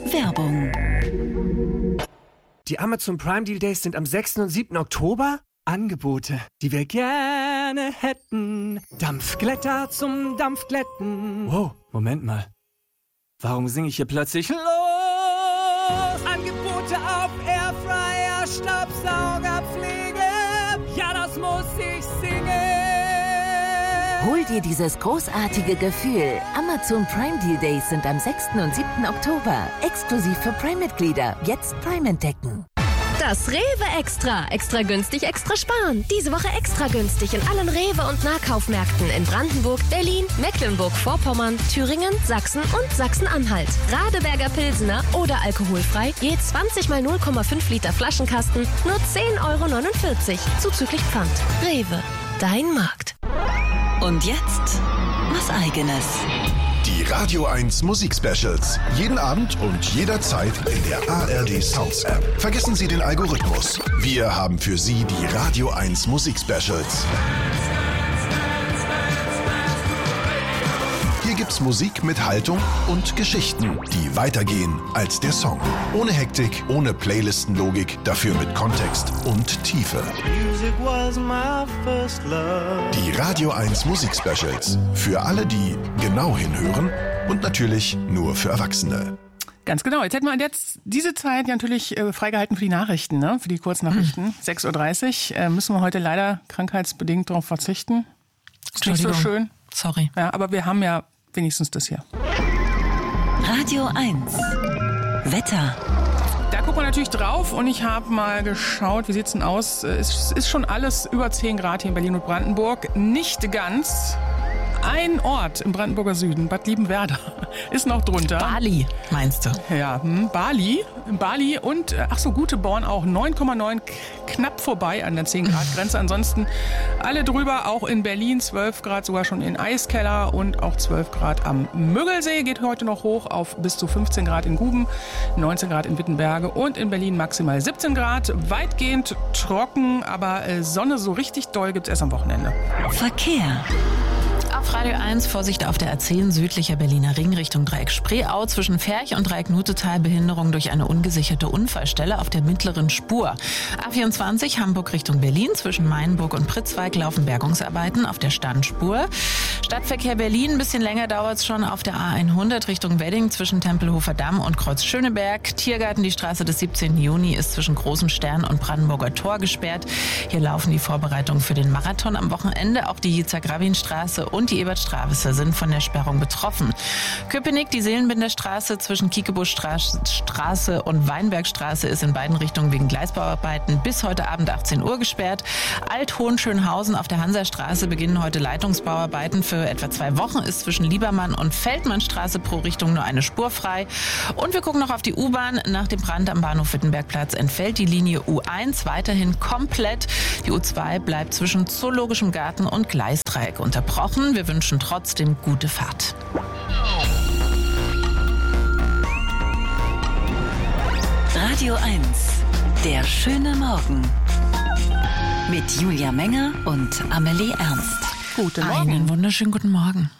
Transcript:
Werbung. Die Amazon Prime Deal Days sind am 6. und 7. Oktober. Angebote, die wir gerne hätten. Dampfglätter zum Dampfglätten. Wow, Moment mal. Warum singe ich hier plötzlich los? Angebote auf Airfryer, Staubsaugerpflege. Ja, das muss ich singen. Hol dir dieses großartige Gefühl. Amazon Prime Deal Days sind am 6. und 7. Oktober. Exklusiv für Prime-Mitglieder. Jetzt Prime entdecken. Das Rewe Extra. Extra günstig, extra sparen. Diese Woche extra günstig in allen Rewe- und Nahkaufmärkten in Brandenburg, Berlin, Mecklenburg-Vorpommern, Thüringen, Sachsen und Sachsen-Anhalt. Radeberger Pilsener oder alkoholfrei, je 20 mal 0,5 Liter Flaschenkasten, nur 10,49 € zuzüglich Pfand. Rewe, dein Markt. Und jetzt was Eigenes. Die Radio 1 Musik-Specials. Jeden Abend und jederzeit in der ARD Sounds App. Vergessen Sie den Algorithmus. Wir haben für Sie die Radio 1 Musik-Specials. Hier gibt's Musik mit Haltung und Geschichten, die weitergehen als der Song. Ohne Hektik, ohne Playlistenlogik, dafür mit Kontext und Tiefe. Die Radio 1 Musik-Specials. Für alle, die genau hinhören und natürlich nur für Erwachsene. Ganz genau. Jetzt hätten wir diese Zeit ja natürlich freigehalten für die Nachrichten, ne? Für die Kurznachrichten. 6.30 Uhr. Müssen wir heute leider krankheitsbedingt darauf verzichten. Ist nicht so schön. Sorry. Ja, aber wir haben ja wenigstens das hier. Radio 1. Wetter. Da gucken wir natürlich drauf und ich habe mal geschaut, wie sieht's denn aus? Es ist schon alles über 10 Grad hier in Berlin und Brandenburg. Nicht ganz. Ein Ort im Brandenburger Süden, Bad Liebenwerda, ist noch drunter. Bali, meinst du? Ja, Bali und, Göteborg auch 9,9, knapp vorbei an der 10-Grad-Grenze. Ansonsten alle drüber, auch in Berlin 12 Grad, sogar schon in Eiskeller und auch 12 Grad am Müggelsee. Geht heute noch hoch auf bis zu 15 Grad in Guben, 19 Grad in Wittenberge und in Berlin maximal 17 Grad. Weitgehend trocken, aber Sonne so richtig doll gibt's erst am Wochenende. Verkehr. Auf Radio 1 Vorsicht auf der A10 südlicher Berliner Ring Richtung Dreieck Spreeau zwischen Ferch und Dreieck-Nutetal Behinderung durch eine ungesicherte Unfallstelle auf der mittleren Spur. A24 Hamburg Richtung Berlin zwischen Mainburg und Pritzwalk laufen Bergungsarbeiten auf der Standspur. Stadtverkehr Berlin, ein bisschen länger dauert es schon auf der A100 Richtung Wedding zwischen Tempelhofer Damm und Kreuz Schöneberg. Tiergarten, die Straße des 17. Juni ist zwischen Großen Stern und Brandenburger Tor gesperrt. Hier laufen die Vorbereitungen für den Marathon am Wochenende. Auch die Yitzhak-Rabin-Straße und die Ebertstraße sind von der Sperrung betroffen. Köpenick, die Seelenbinderstraße zwischen Kiekebuschstraße und Weinbergstraße ist in beiden Richtungen wegen Gleisbauarbeiten bis heute Abend 18 Uhr gesperrt. Alt-Hohenschönhausen auf der Hansastraße beginnen heute Leitungsbauarbeiten. Für etwa 2 Wochen ist zwischen Liebermann und Feldmannstraße pro Richtung nur eine Spur frei. Und wir gucken noch auf die U-Bahn. Nach dem Brand am Bahnhof Wittenbergplatz entfällt die Linie U1 weiterhin komplett. Die U2 bleibt zwischen Zoologischem Garten und Gleisdreieck unterbrochen. Wir wünschen trotzdem gute Fahrt. Radio 1. Der schöne Morgen. Mit Julia Menger und Amelie Ernst. Guten Morgen. Einen wunderschönen guten Morgen.